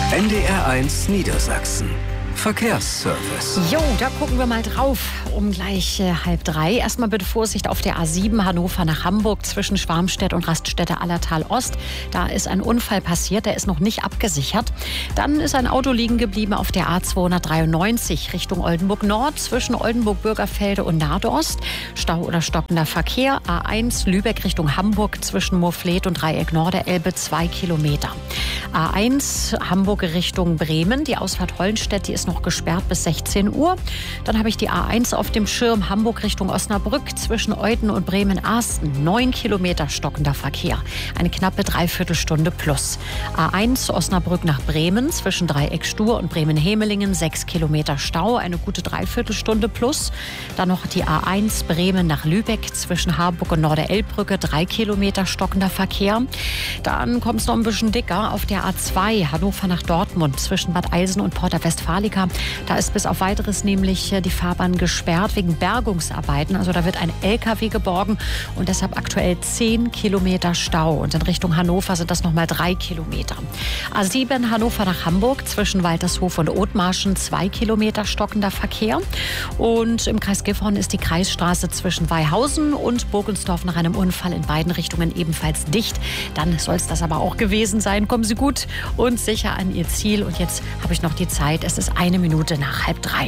NDR1 Niedersachsen. Verkehrsservice. Jo, da gucken wir mal drauf um gleich 2:30. Erstmal bitte Vorsicht auf der A7 Hannover nach Hamburg zwischen Schwarmstedt und Raststätte Allertal Ost. Da ist ein Unfall passiert, der ist noch nicht abgesichert. Dann ist ein Auto liegen geblieben auf der A293 Richtung Oldenburg Nord zwischen Oldenburg Bürgerfelde und Nadost. Stau oder stockender Verkehr. A1 Lübeck Richtung Hamburg zwischen Moorfleet und Dreieck Norderelbe 2 Kilometer. A1 Hamburg Richtung Bremen. Die Ausfahrt Hollenstedt, die ist noch gesperrt bis 16 Uhr. Dann habe ich die A1 auf dem Schirm Hamburg Richtung Osnabrück zwischen Euden und Bremen-Arsten. 9 Kilometer stockender Verkehr. Eine knappe Dreiviertelstunde plus. A1 Osnabrück nach Bremen zwischen Dreieck Stur und Bremen-Hemelingen. 6 Kilometer Stau. Eine gute Dreiviertelstunde plus. Dann noch die A1 Bremen nach Lübeck zwischen Harburg und Norderelbbrücke. 3 Kilometer stockender Verkehr. Dann kommt es noch ein bisschen dicker auf der A2 Hannover nach Dortmund zwischen Bad Eilsen und Porta Westfalica. Da ist bis auf Weiteres nämlich die Fahrbahn gesperrt wegen Bergungsarbeiten. Also da wird ein LKW geborgen und deshalb aktuell 10 Kilometer Stau. Und in Richtung Hannover sind das nochmal 3 Kilometer. A7 Hannover nach Hamburg zwischen Waltershof und Othmarschen 2 Kilometer stockender Verkehr. Und im Kreis Gifhorn ist die Kreisstraße zwischen Weihausen und Burgensdorf nach einem Unfall in beiden Richtungen ebenfalls dicht. Dann soll es das aber auch gewesen sein. Kommen Sie gut und sicher an Ihr Ziel. Und jetzt habe ich noch die Zeit. Es ist 1 Minute nach 2:30.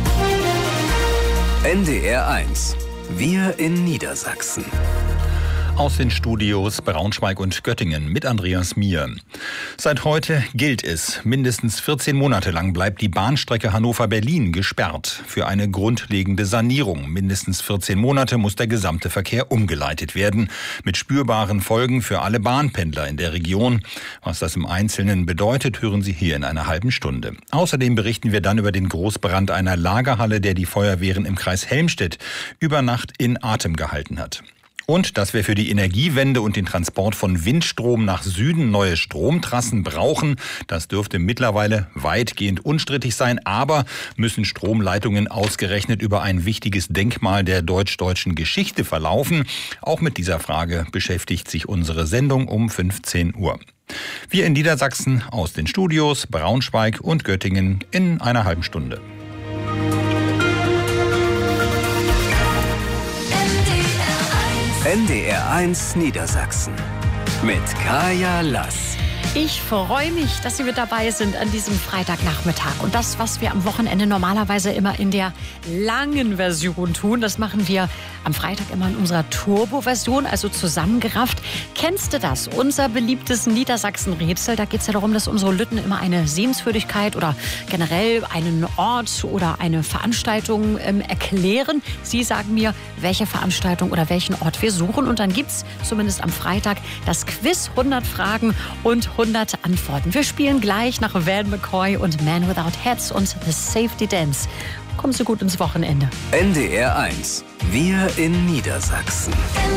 NDR1. Wir in Niedersachsen. Aus den Studios Braunschweig und Göttingen mit Andreas Mier. Seit heute gilt es, mindestens 14 Monate lang bleibt die Bahnstrecke Hannover-Berlin gesperrt für eine grundlegende Sanierung. Mindestens 14 Monate muss der gesamte Verkehr umgeleitet werden, mit spürbaren Folgen für alle Bahnpendler in der Region. Was das im Einzelnen bedeutet, hören Sie hier in einer halben Stunde. Außerdem berichten wir dann über den Großbrand einer Lagerhalle, der die Feuerwehren im Kreis Helmstedt über Nacht in Atem gehalten hat. Und dass wir für die Energiewende und den Transport von Windstrom nach Süden neue Stromtrassen brauchen, das dürfte mittlerweile weitgehend unstrittig sein. Aber müssen Stromleitungen ausgerechnet über ein wichtiges Denkmal der deutsch-deutschen Geschichte verlaufen? Auch mit dieser Frage beschäftigt sich unsere Sendung um 15 Uhr. Wir in Niedersachsen aus den Studios Braunschweig und Göttingen in einer halben Stunde. NDR1 Niedersachsen mit Kaya Lass. Ich freue mich, dass Sie mit dabei sind an diesem Freitagnachmittag. Und das, was wir am Wochenende normalerweise immer in der langen Version tun, das machen wir am Freitag immer in unserer Turbo-Version, also zusammengerafft. Kennst du das? Unser beliebtes Niedersachsen-Rätsel. Da geht es ja darum, dass unsere Lütten immer eine Sehenswürdigkeit oder generell einen Ort oder eine Veranstaltung erklären. Sie sagen mir, welche Veranstaltung oder welchen Ort wir suchen. Und dann gibt es zumindest am Freitag das Quiz, 100 Fragen und 100 Antworten. Wir spielen gleich nach Van McCoy und Man Without Hats und The Safety Dance. Kommen Sie gut ins Wochenende. NDR1. Wir in Niedersachsen.